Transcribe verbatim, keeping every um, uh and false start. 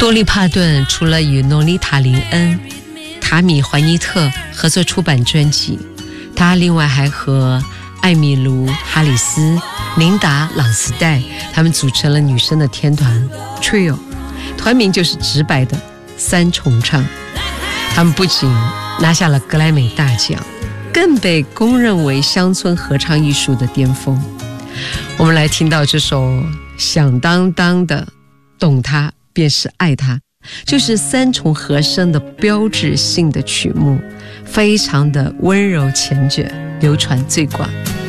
多利帕顿除了与诺丽塔·林恩、塔米·怀尼特合作出版专辑，他另外还和艾米卢·哈里斯、琳达·朗斯代他们组成了女生的天团 Trio， 团名就是直白的三重唱。他们不仅拿下了格莱美大奖，更被公认为乡村合唱艺术的巅峰。我们来听到这首响当当的懂他便是爱他，就是三重和声的标志性的曲目，非常的温柔缱绻，流传最广。